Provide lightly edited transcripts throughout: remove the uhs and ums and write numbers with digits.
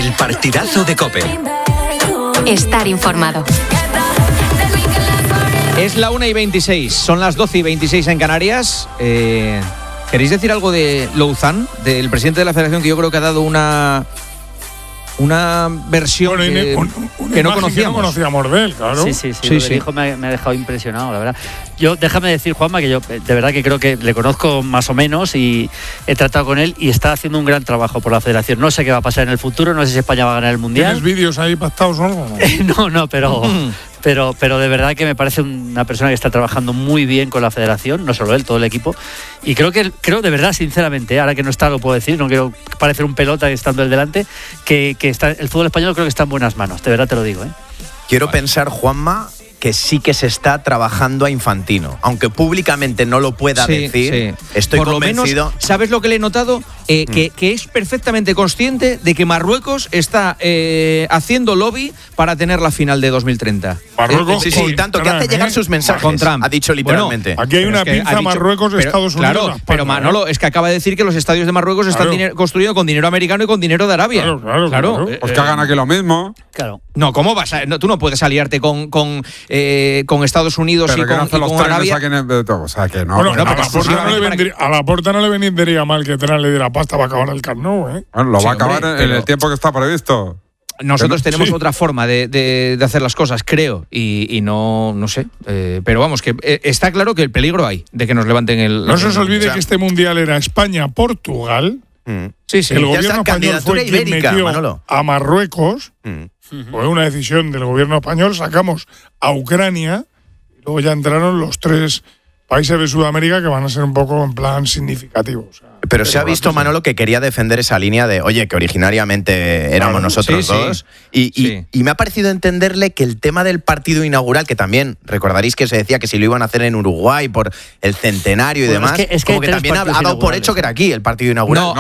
El partidazo de COPE. Estar informado. Es la 1:26, son las 12:26 en Canarias. ¿Queréis decir algo de Louzán, del presidente de la Federación, que yo creo que ha dado una versión que no conocíamos? Que no conocíamos de él, claro. Sí. Lo que dijo me ha dejado impresionado, la verdad. Déjame decir, Juanma, que yo de verdad que creo que le conozco más o menos y he tratado con él y está haciendo un gran trabajo por la Federación. No sé qué va a pasar en el futuro, no sé si España va a ganar el Mundial. ¿Tienes vídeos ahí pactados o algo? No, pero de verdad que me parece una persona que está trabajando muy bien con la Federación, no solo él, todo el equipo. Y creo de verdad, sinceramente, ahora que no está, lo puedo decir, no quiero parecer un pelota estando él delante, que está, el fútbol español creo que está en buenas manos, de verdad te lo digo. Quiero pensar, Juanma, que sí que se está trabajando a Infantino, aunque públicamente no lo pueda decir. Estoy por convencido. Lo menos, ¿sabes lo que le he notado? Que es perfectamente consciente de que Marruecos está haciendo lobby para tener la final de 2030. Marruecos, sí, tanto que hace llegar sus mensajes. Con Trump. Ha dicho literalmente. Bueno, aquí hay una pinza Marruecos, Estados Unidos. Claro, pero Manolo, es que acaba de decir que los estadios de Marruecos están construidos con dinero americano y con dinero de Arabia. Claro. Pues que hagan aquí lo mismo. Claro. No, ¿cómo vas a...? No, tú no puedes aliarte con Estados Unidos pero y con Arabia. O sea, que no. Bueno, a Laporta no le vendría mal que Trump le diera pasta para acabar el Camp Nou, ¿eh? Bueno, lo va a acabar en el tiempo que está previsto. Nosotros tenemos otra forma de hacer las cosas, creo, y no sé. Pero vamos, que está claro que el peligro hay de que nos levanten el... No se os olvide que este Mundial era España-Portugal. Sí. El gobierno español fue quien metió Manolo. a Marruecos. Fue una decisión del gobierno español. Sacamos a Ucrania y luego ya entraron los 3 países de Sudamérica que van a ser un poco en plan significativo. O sea, pero se ha visto, Manolo, que quería defender esa línea de, oye, que originariamente éramos nosotros dos. Y me ha parecido entenderle que el tema del partido inaugural, que también recordaréis que se decía que si lo iban a hacer en Uruguay por el centenario y demás, es que como que también ha dado por hecho que era aquí el partido inaugural.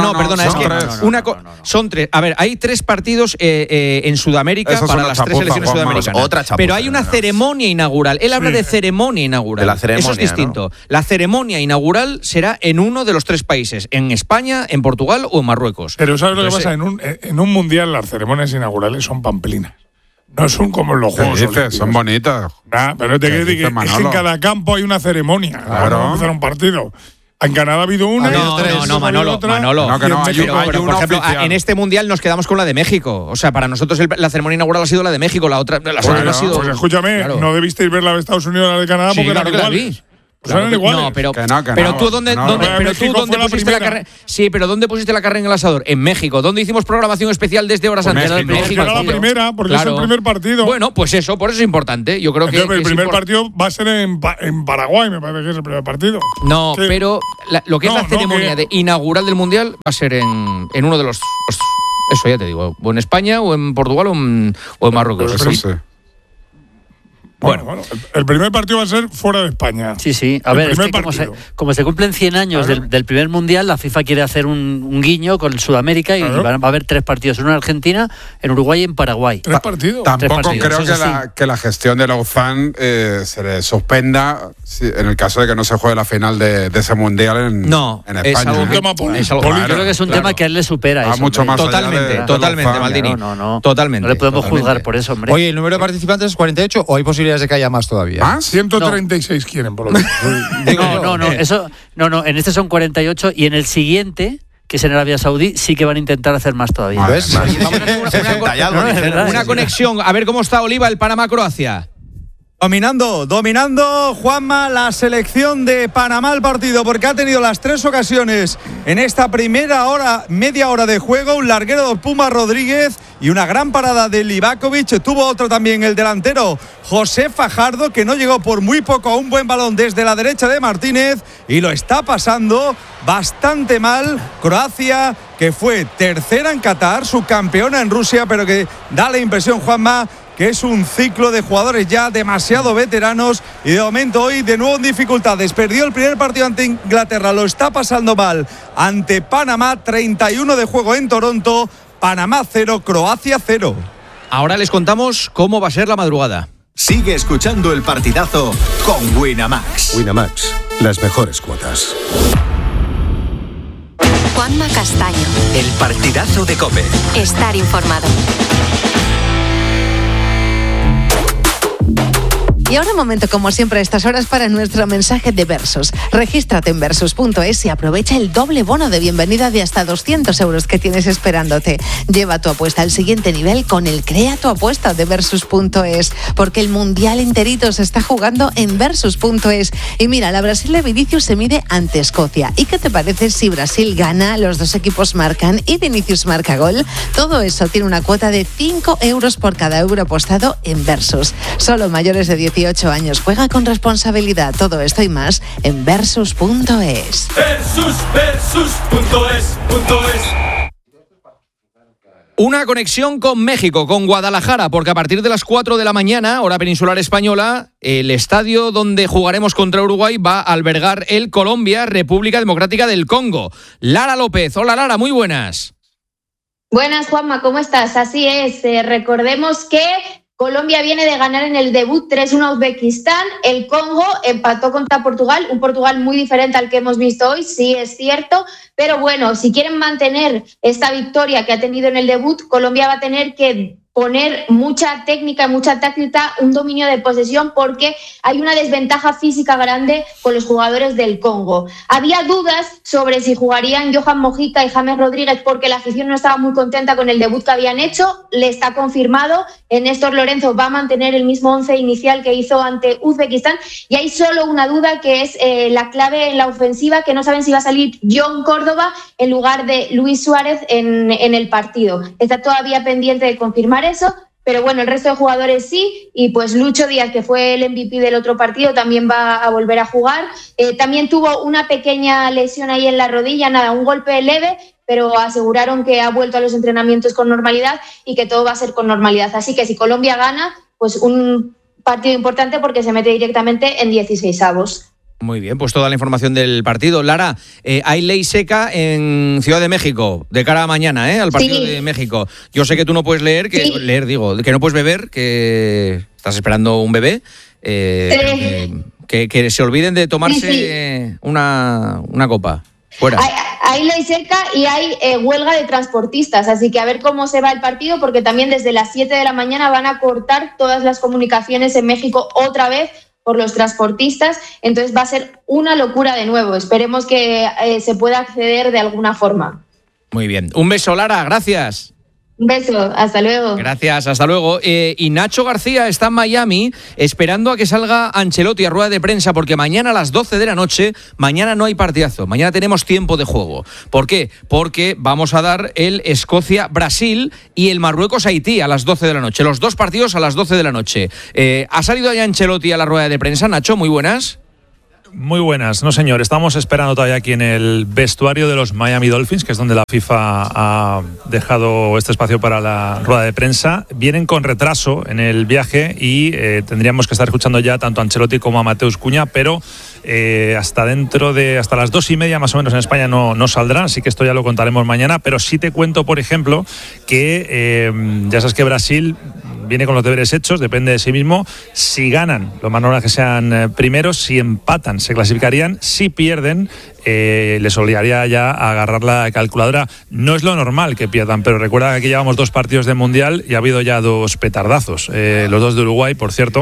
Son 3. A ver, hay 3 partidos en Sudamérica. Eso para es las una 3 selecciones chapuza, sudamericanas. Otra chapuza, pero hay una ceremonia inaugural. Él habla de ceremonia inaugural. De la ceremonia, eso es distinto. ¿no? La ceremonia inaugural será en uno de los 3 países, en España, en Portugal o en Marruecos. Pero ¿sabes lo que pasa? En un mundial las ceremonias inaugurales son pamplinas. No son como en los Juegos Olímpicos. Son bonitas. Pero te quiero decir que es que en cada campo hay una ceremonia. Claro. Para empezar un partido. En Canadá ha habido una. No, Manolo. Por ejemplo, en este mundial nos quedamos con la de México. O sea, para nosotros la ceremonia inaugural ha sido la de México, la otra ha sido. Pues escúchame, no debisteis ver la de Estados Unidos o la de Canadá porque eran iguales. Eran iguales. No, pero tú ¿dónde pusiste la carne? Sí, pero ¿dónde pusiste la carne en el asador? En México. ¿Dónde hicimos programación especial desde horas antes? En México. Era la primera, porque es el primer partido. Bueno, pues eso, por eso es importante. Yo creo que el primer partido va a ser en Paraguay, me parece que es el primer partido. No, pero lo que es la ceremonia de inaugural del mundial va a ser en uno de los. Eso ya te digo, o en España, o en Portugal, o en Marruecos. Eso sí. Bueno, el primer partido va a ser fuera de España. Sí. A ver, es que como se cumplen 100 años del primer mundial, la FIFA quiere hacer un guiño con Sudamérica y va a haber 3 partidos, uno en Argentina, en Uruguay y en Paraguay. 3 partidos. Tampoco creo que la gestión de Louzán se le suspenda en el caso de que no se juegue la final de ese mundial en España. Es un tema político. Yo creo que es un tema que a él le supera. Va mucho más Totalmente, Maldini. No. Totalmente. No le podemos juzgar por eso, hombre. Oye, ¿el número de participantes es 48 o hay posibilidades de que haya más todavía? ¿Más? 136 quieren, por lo menos. No, en este son 48 y en el siguiente, que es en Arabia Saudí, sí que van a intentar hacer más todavía. Una conexión, a ver cómo está Oliva, el Panamá-Croacia. Dominando Juanma la selección de Panamá el partido, porque ha tenido las 3 ocasiones en esta media hora de juego, un larguero de Puma Rodríguez y una gran parada de Livakovic. Tuvo otro también el delantero José Fajardo, que no llegó por muy poco a un buen balón desde la derecha de Martínez y lo está pasando bastante mal Croacia, que fue tercera en Qatar, subcampeona en Rusia, pero que da la impresión, Juanma, que es un ciclo de jugadores ya demasiado veteranos y de momento hoy de nuevo en dificultades. Perdió el primer partido ante Inglaterra, lo está pasando mal ante Panamá, 31 de juego en Toronto, Panamá 0, Croacia 0. Ahora les contamos cómo va a ser la madrugada. Sigue escuchando el partidazo con Winamax. Winamax, las mejores cuotas. Juanma Castaño. El partidazo de COPE. Estar informado. Y ahora un momento, como siempre a estas horas, para nuestro mensaje de Versus. Regístrate en Versus.es y aprovecha el doble bono de bienvenida de hasta 200 euros que tienes esperándote. Lleva tu apuesta al siguiente nivel con el Crea tu apuesta de Versus.es, porque el Mundial enterito se está jugando en Versus.es. Y mira, la Brasil de Vinicius se mide ante Escocia. ¿Y qué te parece si Brasil gana, los dos equipos marcan y Vinicius marca gol? Todo eso tiene una cuota de 5 euros por cada euro apostado en Versus. Solo mayores de 18 años. Juega con responsabilidad. Todo esto y más en Versus.es. Versus.es. Una conexión con México, con Guadalajara, porque a partir de las 4 de la mañana, hora peninsular española, el estadio donde jugaremos contra Uruguay va a albergar el Colombia, República Democrática del Congo. Lara López. Hola, Lara, muy buenas. Buenas, Juanma, ¿cómo estás? Así es, recordemos que Colombia viene de ganar en el debut 3-1 a Uzbekistán. El Congo empató contra Portugal, un Portugal muy diferente al que hemos visto hoy, sí es cierto. Pero bueno, si quieren mantener esta victoria que ha tenido en el debut, Colombia va a tener que poner mucha técnica, mucha táctica, un dominio de posesión, porque hay una desventaja física grande con los jugadores del Congo. Había dudas sobre si jugarían Johan Mojica y James Rodríguez porque la afición no estaba muy contenta con el debut que habían hecho. Le está confirmado. Néstor Lorenzo va a mantener el mismo 11 inicial que hizo ante Uzbekistán, y hay solo una duda, que es la clave en la ofensiva, que no saben si va a salir John Córdoba en lugar de Luis Suárez en el partido. Está todavía pendiente de confirmar eso, pero bueno, el resto de jugadores sí, y pues Lucho Díaz, que fue el MVP del otro partido, también va a volver a jugar. También tuvo una pequeña lesión ahí en la rodilla, nada, un golpe leve, pero aseguraron que ha vuelto a los entrenamientos con normalidad y que todo va a ser con normalidad. Así que si Colombia gana, pues un partido importante, porque se mete directamente en 16avos. Muy bien, pues toda la información del partido. Lara, hay ley seca en Ciudad de México de cara a mañana, al partido de México. Yo sé que tú no puedes que no puedes beber, que estás esperando un bebé, que se olviden de tomarse una copa. Fuera. Hay ley seca y hay huelga de transportistas, así que a ver cómo se va el partido, porque también desde las 7 de la mañana van a cortar todas las comunicaciones en México otra vez por los transportistas, entonces va a ser una locura de nuevo. Esperemos que se pueda acceder de alguna forma. Muy bien. Un beso, Lara, gracias. Un beso, hasta luego. Gracias, hasta luego. Y Nacho García está en Miami esperando a que salga Ancelotti a rueda de prensa, porque mañana a las 12 de la noche, mañana no hay partidazo, mañana tenemos tiempo de juego. ¿Por qué? Porque vamos a dar el Escocia-Brasil y el Marruecos-Haití a las 12 de la noche, los dos partidos a las 12 de la noche. ¿Ha salido ya Ancelotti a la rueda de prensa? Nacho, muy buenas. Muy buenas, no señor, estamos esperando todavía aquí en el vestuario de los Miami Dolphins, que es donde la FIFA ha dejado este espacio para la rueda de prensa. Vienen con retraso en el viaje y tendríamos que estar escuchando ya tanto a Ancelotti como a Mateus Cunha, pero hasta las 2:30 más o menos en España no saldrán, así que esto ya lo contaremos mañana. Pero sí te cuento, por ejemplo, que ya sabes que Brasil viene con los deberes hechos, depende de sí mismo. Si ganan, lo más normal es que sean primeros. Si empatan, se clasificarían. Si pierden, les obligaría ya a agarrar la calculadora. No es lo normal que pierdan, pero recuerda que aquí llevamos 2 partidos de Mundial y ha habido ya 2 petardazos, los 2 de Uruguay, por cierto.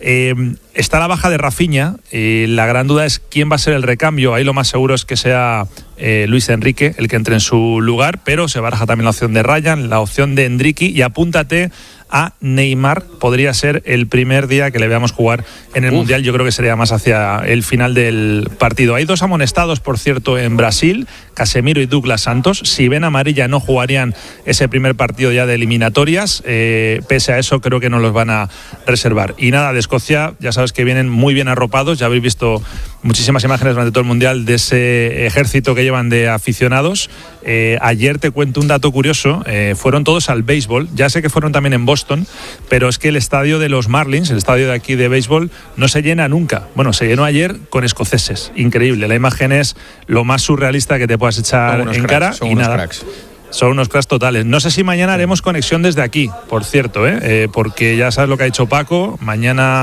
Está la baja de Rafinha y la gran duda es quién va a ser el recambio. Ahí lo más seguro es que sea Luis Enrique el que entre en su lugar, pero se baraja también la opción de Ryan, la opción de Endricky, y apúntate a Neymar. Podría ser el primer día que le veamos jugar en el Mundial. Yo creo que sería más hacia el final del partido. Hay 2 amonestados, por cierto, en Brasil, Casemiro y Douglas Santos. Si ven amarilla no jugarían ese primer partido ya de eliminatorias. Pese a eso, creo que no los van a reservar. Y nada, de Escocia, ya sabes que vienen muy bien arropados. Ya habéis visto muchísimas imágenes durante todo el Mundial de ese ejército que llevan de aficionados. Ayer te cuento un dato curioso. Fueron todos al béisbol. Ya sé que fueron también en Boston, pero es que el estadio de los Marlins, el estadio de aquí de béisbol, no se llena nunca. Bueno, se llenó ayer con escoceses. Increíble. La imagen es lo más surrealista que te puedas echar en cara. Y nada, cracks. Son unos cracks totales. No sé si mañana haremos conexión desde aquí, por cierto, porque ya sabes lo que ha dicho Paco. Mañana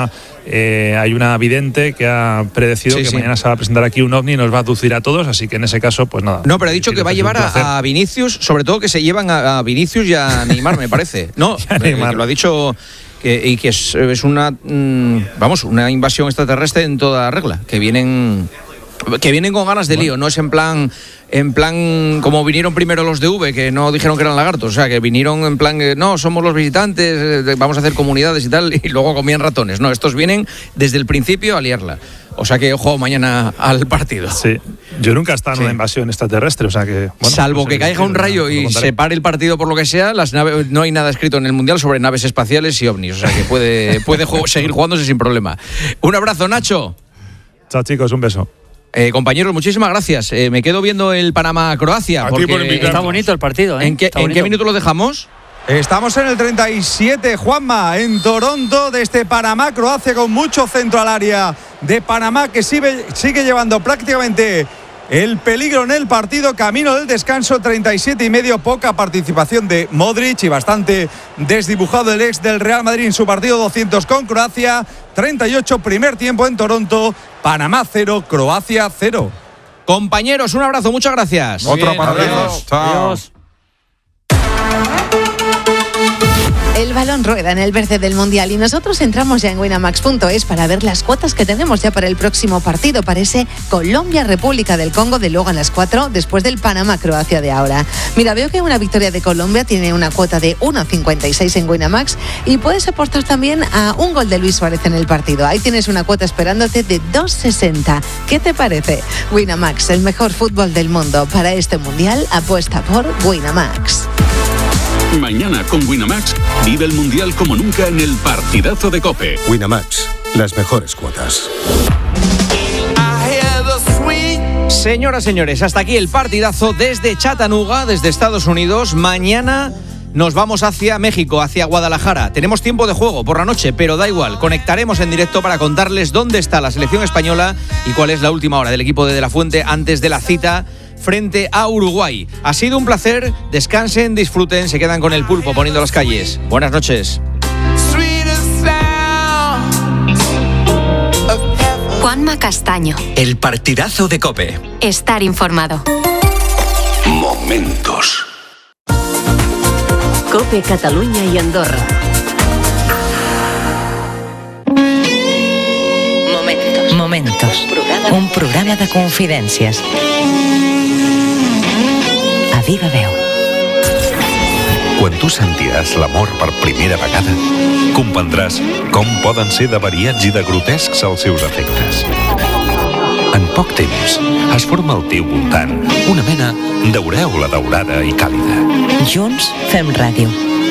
hay una vidente que ha predecido que mañana se va a presentar aquí un ovni y nos va a aducir a todos, así que en ese caso, pues nada. No, pero ha dicho que va a llevar a Vinicius, sobre todo que se llevan a Vinicius y a Neymar, me parece. No, que lo ha dicho... y que es una una invasión extraterrestre en toda regla, que vienen con ganas de lío, no es en plan como vinieron primero los de V, que no dijeron que eran lagartos, o sea, que vinieron en plan, no, somos los visitantes, vamos a hacer comunidades y tal, y luego comían ratones. No, estos vienen desde el principio a liarla. O sea que ojo mañana al partido. Sí, yo nunca he estado en una invasión extraterrestre, o sea que... Bueno, salvo que caiga un rayo y se pare el partido por lo que sea, las naves, no hay nada escrito en el Mundial sobre naves espaciales y ovnis, o sea que puede seguir jugándose sin problema. Un abrazo, Nacho. Chao, chicos, un beso. Compañeros, muchísimas gracias. Me quedo viendo el Panamá-Croacia. Está bonito el partido. ¿En qué minuto lo dejamos? Estamos en el 37, Juanma, en Toronto, desde Panamá-Croacia, con mucho centro al área de Panamá, que sigue llevando prácticamente el peligro en el partido. Camino del descanso, 37,5, poca participación de Modric y bastante desdibujado el ex del Real Madrid en su partido 200 con Croacia. 38, primer tiempo en Toronto, Panamá 0, Croacia 0. Compañeros, un abrazo, muchas gracias. Otro para todos. Chao. Adiós. El balón rueda en el verde del Mundial y nosotros entramos ya en winamax.es para ver las cuotas que tenemos ya para el próximo partido, para ese Colombia-República del Congo de luego a las 4, después del Panamá-Croacia de ahora. Mira, veo que una victoria de Colombia tiene una cuota de 1,56 en Winamax y puedes apostar también a un gol de Luis Suárez en el partido. Ahí tienes una cuota esperándote de 2,60. ¿Qué te parece? Winamax, el mejor fútbol del mundo. Para este Mundial, apuesta por Winamax. Mañana con Winamax vive el Mundial como nunca en el partidazo de COPE. Winamax, las mejores cuotas. Señoras, señores, hasta aquí el partidazo desde Chattanooga, desde Estados Unidos. Mañana nos vamos hacia México, hacia Guadalajara. Tenemos tiempo de juego por la noche, pero da igual. Conectaremos en directo para contarles dónde está la selección española y cuál es la última hora del equipo de la Fuente antes de la cita frente a Uruguay. Ha sido un placer, descansen, disfruten, se quedan con el pulpo poniendo las calles. Buenas noches. Juanma Castaño. El partidazo de COPE. Estar informado. Momentos. COPE Catalunya y Andorra. Momentos. Un programa de confidències. A viva veu. Quan tu sentiràs l'amor per primera vegada, comprendràs com poden ser de variats i de grotescs els seus efectes. En poc temps es forma al teu voltant una mena d'aurèola daurada i càlida. Junts fem ràdio.